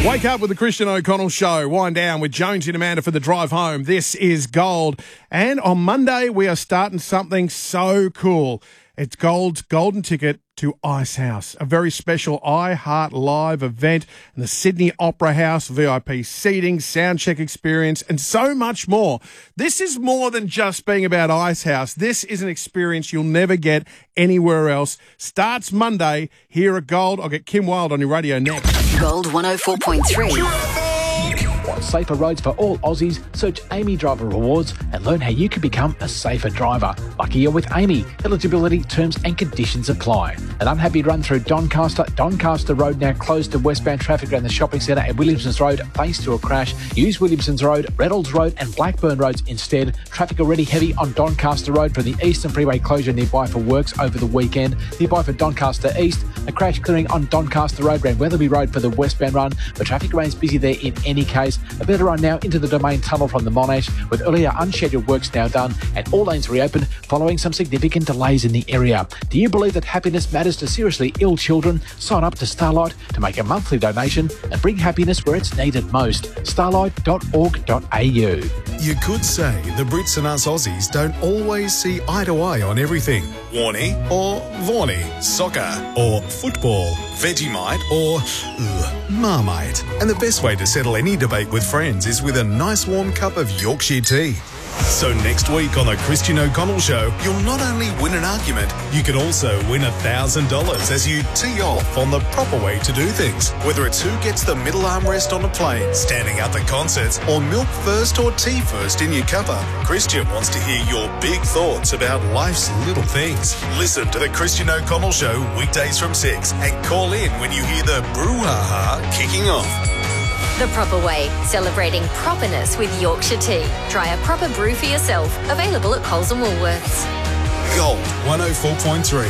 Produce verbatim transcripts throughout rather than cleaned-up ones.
Wake up with the Christian O'Connell Show. Wind down with Jonesy and Amanda for the drive home. This is Gold. And on Monday, we are starting something so cool. It's Gold's golden ticket to Icehouse, a very special iHeart Live event in the Sydney Opera House, V I P seating, soundcheck experience, and so much more. This is more than just being about Icehouse. This is an experience you'll never get anywhere else. Starts Monday here at Gold. I'll get Kim Wilde on your radio next. Gold one oh four point three. Want safer roads for all Aussies? Search Amy Driver Rewards and learn how you can become a safer driver. Lucky you're with Amy. Eligibility, terms and conditions apply. An unhappy run through Doncaster. Doncaster Road now closed to westbound traffic around the shopping centre at Williamsons Road thanks to a crash. Use Williamsons Road, Reynolds Road and Blackburn Roads instead. Traffic already heavy on Doncaster Road for the Eastern Freeway closure nearby for works over the weekend. Nearby for Doncaster East. A crash clearing on Doncaster Road around Weatherby Road for the westbound run, but traffic remains busy there in any case. A better run now into the Domain Tunnel from the Monash, with earlier unscheduled works now done and all lanes reopened following some significant delays in the area. Do you believe that happiness matters to seriously ill children? Sign up to Starlight to make a monthly donation and bring happiness where it's needed most. starlight dot org dot a u. You could say the Brits and us Aussies don't always see eye to eye on everything. Warnie or Vorney, soccer or football, Vegemite or ugh, Marmite. And the best way to settle any debate with friends is with a nice warm cup of Yorkshire tea. So next week on the Christian O'Connell Show, you'll not only win an argument, you could also win a thousand dollars as you tee off on the proper way to do things. Whether it's who gets the middle armrest on a plane, standing out the concerts, or milk first or tea first in your cuppa, Christian wants to hear your big thoughts about life's little things. Listen to the Christian O'Connell Show weekdays from six and call in when you hear the brouhaha kicking off. The Proper Way, celebrating properness with Yorkshire tea. Try a proper brew for yourself. Available at Coles and Woolworths. Gold one oh four point three.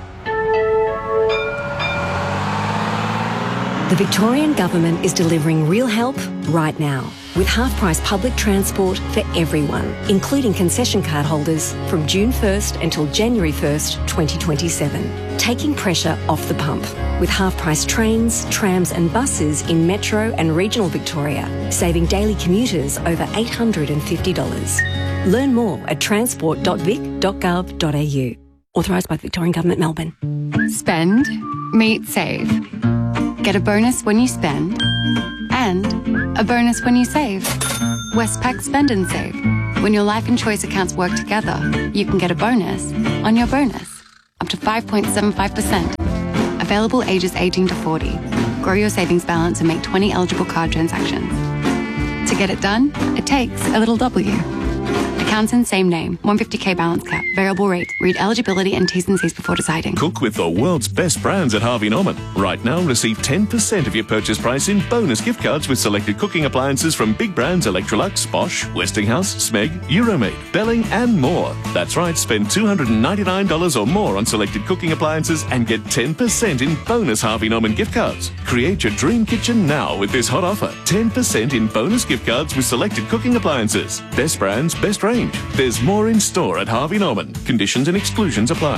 The Victorian Government is delivering real help right now with half-price public transport for everyone, including concession card holders from June first until January first, twenty twenty-seven. Taking pressure off the pump with half-price trains, trams and buses in metro and regional Victoria, saving daily commuters over eight hundred fifty dollars. Learn more at transport dot vic dot gov dot a u. Authorised by the Victorian Government, Melbourne. Spend, meet, save. Get a bonus when you spend and a bonus when you save. Westpac Spend and Save. When your life and choice accounts work together, you can get a bonus on your bonus, up to five point seven five percent. Available ages eighteen to forty. Grow your savings balance and make twenty eligible card transactions. To get it done, it takes a little W. Accounts in same name, one hundred fifty k balance cap, variable rate. Read eligibility and T's and C's before deciding. Cook with the world's best brands at Harvey Norman. Right now, receive ten percent of your purchase price in bonus gift cards with selected cooking appliances from big brands Electrolux, Bosch, Westinghouse, Smeg, Euromade, Belling and more. That's right, spend two hundred ninety-nine dollars or more on selected cooking appliances and get ten percent in bonus Harvey Norman gift cards. Create your dream kitchen now with this hot offer. ten percent in bonus gift cards with selected cooking appliances. Best brands, best range. There's more in store at Harvey Norman. Conditions and exclusions apply.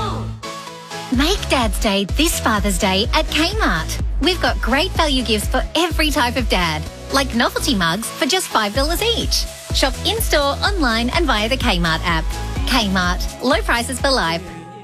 Make Dad's Day this Father's Day at Kmart. We've got great value gifts for every type of dad, like novelty mugs for just five dollars each. Shop in-store, online and via the Kmart app. Kmart. Low prices for life.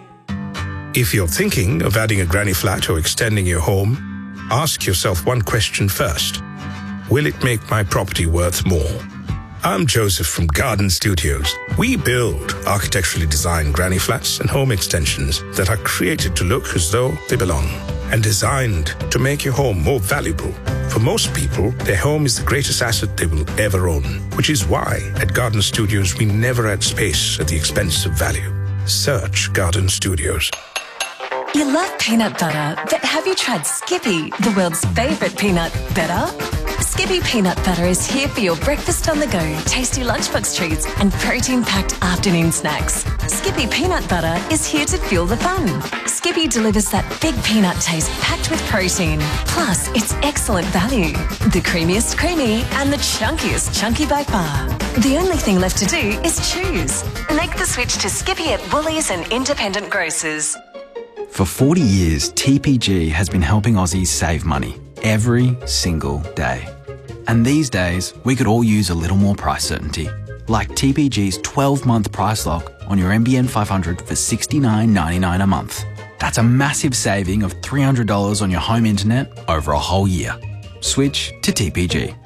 If you're thinking of adding a granny flat or extending your home, ask yourself one question first. Will it make my property worth more? I'm Joseph from Garden Studios. We build architecturally designed granny flats and home extensions that are created to look as though they belong and designed to make your home more valuable. For most people, their home is the greatest asset they will ever own, which is why at Garden Studios we never add space at the expense of value. Search Garden Studios. You love peanut butter, but have you tried Skippy, the world's favourite peanut butter? Skippy Peanut Butter is here for your breakfast on the go, tasty lunchbox treats and protein-packed afternoon snacks. Skippy Peanut Butter is here to fuel the fun. Skippy delivers that big peanut taste packed with protein. Plus, it's excellent value. The creamiest creamy and the chunkiest chunky by far. The only thing left to do is choose. Make the switch to Skippy at Woolies and independent grocers. For forty years, T P G has been helping Aussies save money. every single day. And these days, we could all use a little more price certainty. Like T P G's twelve-month price lock on your N B N five hundred for sixty-nine ninety-nine a month. That's a massive saving of three hundred dollars on your home internet over a whole year. Switch to T P G.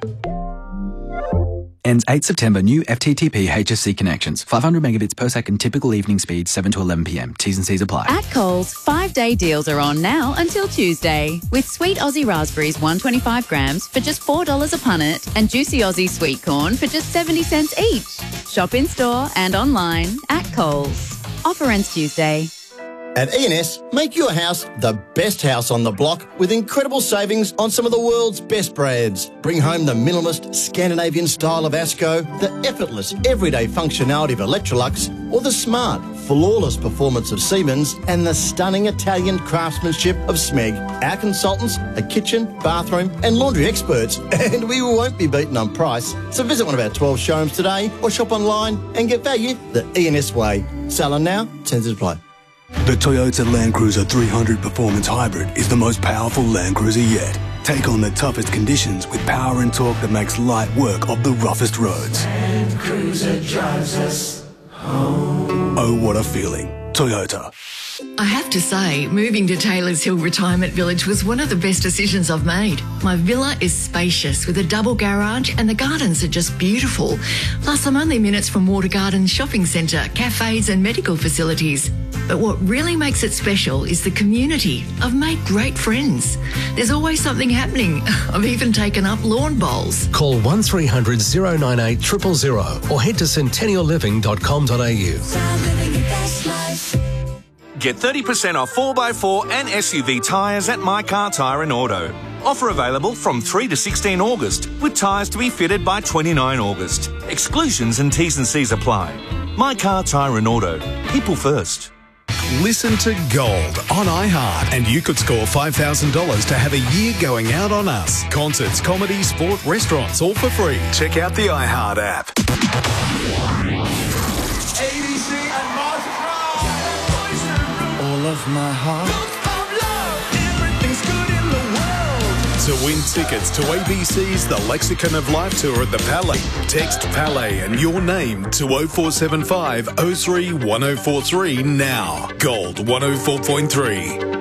Ends eighth September. New F T T P H S C connections. five hundred megabits per second typical evening speed, seven to eleven p m. T's and C's apply. At Coles, five-day deals are on now until Tuesday. With sweet Aussie raspberries one hundred twenty-five grams for just four dollars a punnet and juicy Aussie sweet corn for just seventy cents each. Shop in-store and online at Coles. Offer ends Tuesday. At E and S, make your house the best house on the block with incredible savings on some of the world's best brands. Bring home the minimalist Scandinavian style of Asco, the effortless everyday functionality of Electrolux, or the smart, flawless performance of Siemens and the stunning Italian craftsmanship of Smeg. Our consultants are kitchen, bathroom and laundry experts, and we won't be beaten on price. So visit one of our twelve showrooms today or shop online and get value the E and S way. Selling now, terms to play. The Toyota Land Cruiser three hundred Performance Hybrid is the most powerful Land Cruiser yet. Take on the toughest conditions with power and torque that makes light work of the roughest roads. Land Cruiser drives us home. Oh, what a feeling. Toyota. I have to say, moving to Taylors Hill Retirement Village was one of the best decisions I've made. My villa is spacious with a double garage and the gardens are just beautiful. Plus, I'm only minutes from Water Gardens Shopping Centre, cafes and medical facilities. But what really makes it special is the community. I've made great friends. There's always something happening. I've even taken up lawn bowls. Call one three hundred oh nine eight zero zero zero or head to centennial living dot com dot a u. Get thirty percent off four by four and S U V tyres at My Car Tyre and Auto. Offer available from three to sixteen August, with tyres to be fitted by twenty-nine August. Exclusions and T's and C's apply. My Car Tyre and Auto. People first. Listen to Gold on iHeart and you could score five thousand dollars to have a year going out on us. Concerts, comedy, sport, restaurants, all for free. Check out the iHeart app. A B C and Martin Crowe. All of my heart. To win tickets to A B C's The Lexicon of Life Tour at the Palais, text Palais and your name to oh four seven five oh three one oh four three now. Gold one oh four point three.